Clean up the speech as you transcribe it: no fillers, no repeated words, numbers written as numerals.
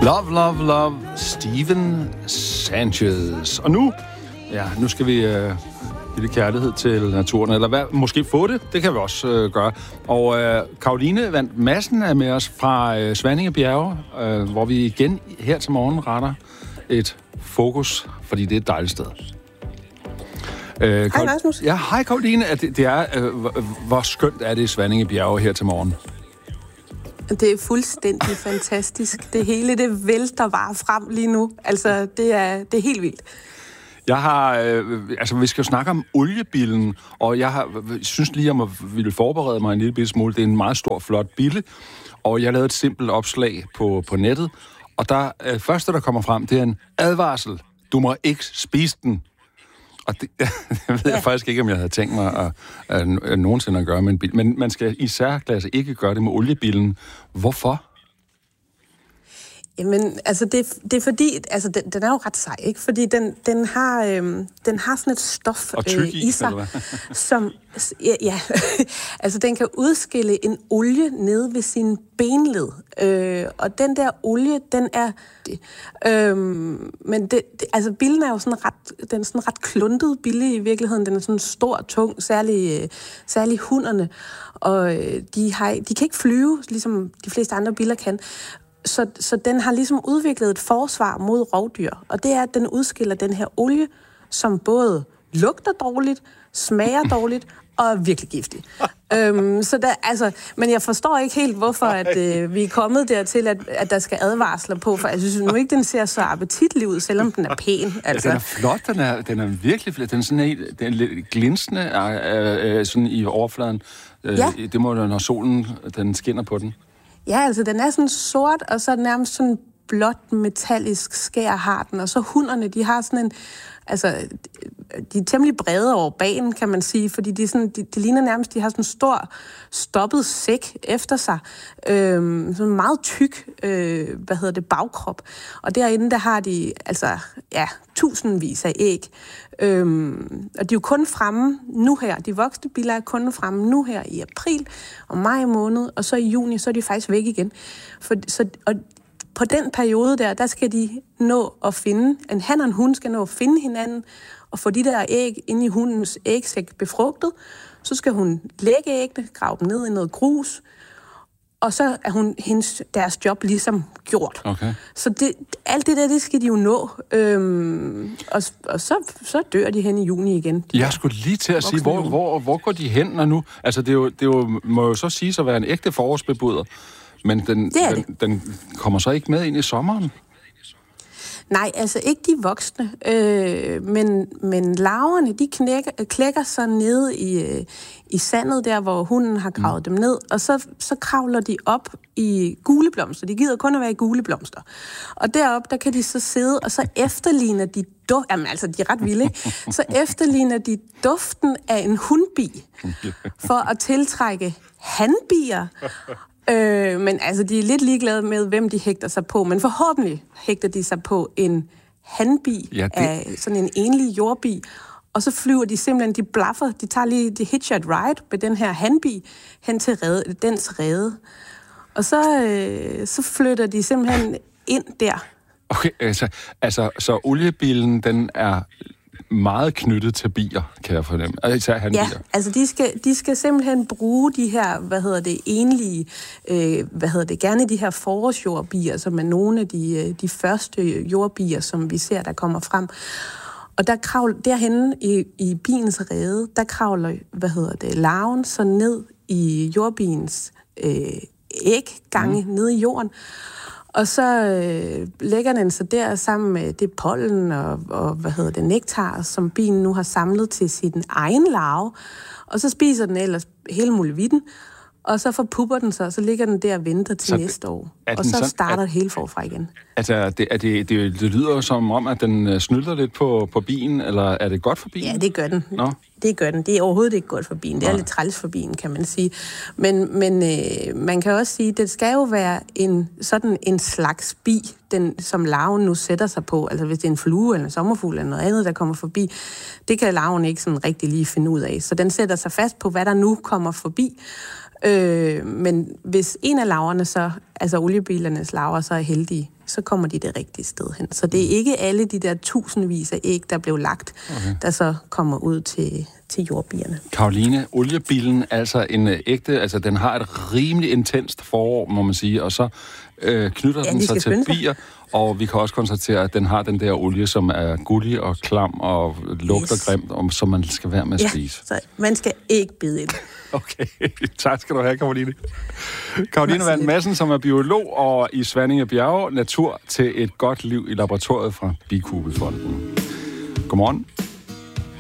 Love, love, love, Steven Sanchez. Og nu skal vi give lidt kærlighed til naturen, eller måske få det. Det kan vi også gøre. Og Caroline Vand Madsen er med os fra Svanninge Bjerge, hvor vi igen her til morgen retter et fokus, fordi det er et dejligt sted. Hej Rasmus. Ja, hej Caroline. Hvor skønt er det i Svanninge Bjerge her til morgen? Det er fuldstændig fantastisk. Det hele, det vælter bare frem lige nu. Altså, det er helt vildt. Jeg har, vi skal jo snakke om oliebillen, og jeg synes lige, at ville forberede mig en lille smule. Det er en meget stor, flot bille, og jeg lavede et simpelt opslag på nettet, og der første, der kommer frem, det er en advarsel. Du må ikke spise den. Og det ved jeg faktisk ikke, om jeg havde tænkt mig at nogensinde at gøre med en bil. Men man skal i særklasse ikke gøre det med oliebilen. Hvorfor? Jamen, altså det er fordi, altså den er jo ret sej, ikke? Fordi den har sådan et stof i sig, som altså den kan udskille en olie nede ved sin benled. Og den der olie, den er men altså billen er jo sådan ret kluntet bille i virkeligheden. Den er sådan stor og tung, særlig hunderne. Og de kan ikke flyve, ligesom de fleste andre biler kan. Så den har ligesom udviklet et forsvar mod rovdyr, og det er, at den udskiller den her olie, som både lugter dårligt, smager dårligt og er virkelig giftig. Men jeg forstår ikke helt, hvorfor at, vi er kommet dertil, at der skal advarsler på, for jeg synes nu ikke, den ser så appetitlig ud, selvom den er pæn. Altså. Ja, den er flot, den er virkelig flot. Den er sådan den er lidt glinsende sådan i overfladen. Ja. Det må da, når solen den skinner på den. Ja, altså den er sådan sort, og så nærmest sådan blåt metallisk skær har den, og så hunderne, de har sådan en, altså de er temmelig brede over banen, kan man sige, fordi de ligner nærmest, de har sådan en stor stoppet sæk efter sig, sådan meget tyk, bagkrop, og derinde, der har de, tusindvis af æg, og de er jo kun fremme nu her, de voksne biler er kun fremme nu her i april og maj måned, og så i juni, så er de faktisk væk igen, og på den periode der skal de nå at finde, en han og en hund skal nå at finde hinanden, og få de der æg inde i hundens ægsæk befrugtet. Så skal hun lægge æggene, grave dem ned i noget grus, og så er deres job ligesom gjort. Okay. Så alt det der, det skal de jo nå. Og så dør de hen i juni igen. Jeg skulle lige til at sige, hvor går de hen nu? Altså, det er jo, må jo så sige at være en ægte forårsbebuder. Men den kommer så ikke med ind i sommeren? Nej, altså ikke de voksne. Men larverne, de klækker så nede i sandet der, hvor hunden har gravet dem ned, og så kravler de op i gule blomster. De gider kun at være i gule blomster. Og deroppe, der kan de så sidde, og så efterligner de de er ret vilde, ikke? Så efterligner de duften af en hundbi, for at tiltrække hanbier. Men altså, de er lidt ligeglade med, hvem de hægter sig på, men forhåbentlig hægter de sig på en hanbi af sådan en enlig jordbi, og så flyver de simpelthen, de blaffer, de tager lige, de hitcher et ride med den her hanbi hen til dens rede, og så flytter de simpelthen ind der. Okay, så oliebilen, den er meget knyttet til bier, kan jeg fornemme. Altså hanbier. Ja, altså de skal simpelthen bruge de her, enlige, gerne de her forårsjordbier, som er nogle af de første jordbier, som vi ser, der kommer frem. Og derhenne i biens rede, der kravler, larven så ned i jordbiens æggange nede i jorden. Og så lægger den sig der sammen med det pollen og nektar, som bien nu har samlet til sin egen larve. Og så spiser den ellers hele muligheden, og så forpupper den sig, og så ligger den der og venter til næste år. Og så starter det hele forfra igen. Altså, det lyder som om, at den snylder lidt på bien, eller er det godt for bien? Ja, det gør den. Nå? Det gør den. Det er overhovedet ikke godt for bien. Det er lidt træls for bien, kan man sige. Men man kan også sige, at det skal jo være en slags bi, som larven nu sætter sig på. Altså hvis det er en flue eller en sommerfugl eller noget andet, der kommer forbi, det kan larven ikke sådan rigtig lige finde ud af. Så den sætter sig fast på, hvad der nu kommer forbi. Men hvis en af larverne så, altså oliebilernes larver, så er heldige, så kommer de det rigtige sted hen. Så det er ikke alle de der tusindvis af æg, der blev lagt, der så kommer ud til jordbierne. Karoline, oliebilen, altså en ægte, altså den har et rimelig intenst forår, må man sige, og så knytter den sig til bier, og vi kan også konstatere, at den har den der olie, som er gullig og klam og lugter grimt, og som man skal være med at spise. Så man skal ikke bide ind. Okay, tak skal du have, Karoline. Karoline Vand Madsen, som er biolog og i Svanninge Bjerge, natur til et godt liv i laboratoriet fra Bikubefonden. Godmorgen.